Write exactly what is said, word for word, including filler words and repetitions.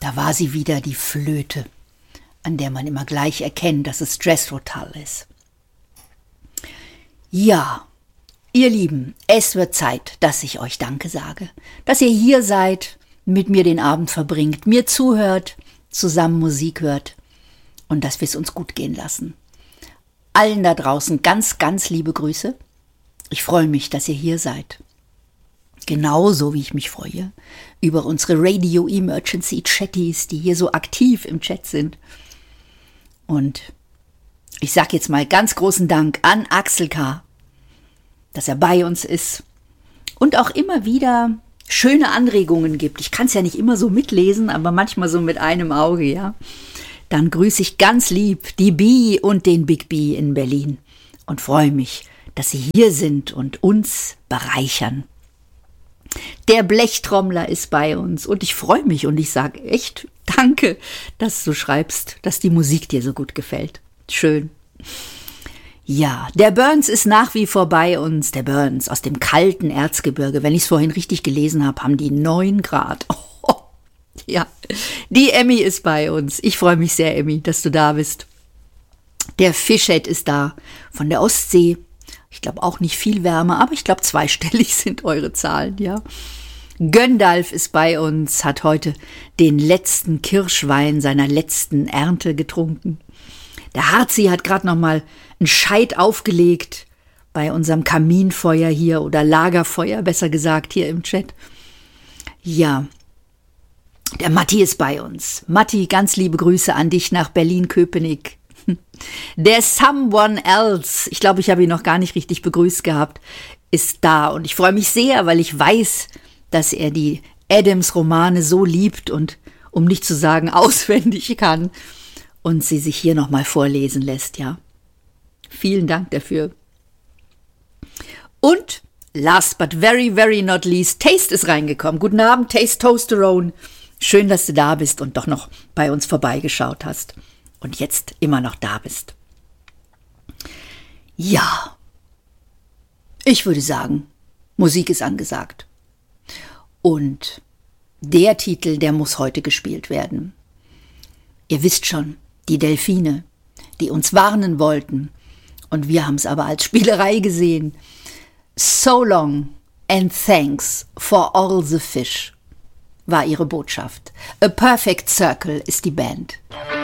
Da war sie wieder, die Flöte, an der man immer gleich erkennt, dass es Jethro Tull ist. Ja, ihr Lieben, es wird Zeit, dass ich euch Danke sage, dass ihr hier seid, mit mir den Abend verbringt, mir zuhört, zusammen Musik hört und dass wir es uns gut gehen lassen. Allen da draußen ganz, ganz liebe Grüße. Ich freue mich, dass ihr hier seid. Genauso wie ich mich freue über unsere Radio Emergency Chatties, die hier so aktiv im Chat sind. Und ich sage jetzt mal ganz großen Dank an Axel K., dass er bei uns ist und auch immer wieder schöne Anregungen gibt. Ich kann es ja nicht immer so mitlesen, aber manchmal so mit einem Auge, ja. Dann grüße ich ganz lieb die B und den Big B in Berlin und freue mich, dass sie hier sind und uns bereichern. Der Blechtrommler ist bei uns und ich freue mich und ich sage echt danke, dass du schreibst, dass die Musik dir so gut gefällt. Schön. Ja, der Burns ist nach wie vor bei uns. Der Burns aus dem kalten Erzgebirge. Wenn ich es vorhin richtig gelesen habe, haben die neun Grad. Oh, ja, die Emmy ist bei uns. Ich freue mich sehr, Emmy, dass du da bist. Der Fischhead ist da von der Ostsee. Ich glaube auch nicht viel wärmer, aber ich glaube zweistellig sind eure Zahlen, ja. Göndalf ist bei uns, hat heute den letzten Kirschwein seiner letzten Ernte getrunken. Der Harzi hat gerade noch mal einen Scheit aufgelegt bei unserem Kaminfeuer hier oder Lagerfeuer, besser gesagt, hier im Chat. Ja, der Matti ist bei uns. Matti, ganz liebe Grüße an dich nach Berlin-Köpenick. Der Someone Else, ich glaube, ich habe ihn noch gar nicht richtig begrüßt gehabt, ist da. Und ich freue mich sehr, weil ich weiß, dass er die Adams-Romane so liebt und, um nicht zu sagen, auswendig kann und sie sich hier nochmal vorlesen lässt, ja. Vielen Dank dafür. Und last but very, very not least, Taste ist reingekommen. Guten Abend, Taste Toasterone. Schön, dass du da bist und doch noch bei uns vorbeigeschaut hast. Und jetzt immer noch da bist. Ja, ich würde sagen, Musik ist angesagt. Und der Titel, der muss heute gespielt werden. Ihr wisst schon, die Delfine, die uns warnen wollten. Und wir haben es aber als Spielerei gesehen. So long and thanks for all the fish war ihre Botschaft. A Perfect Circle ist die Band.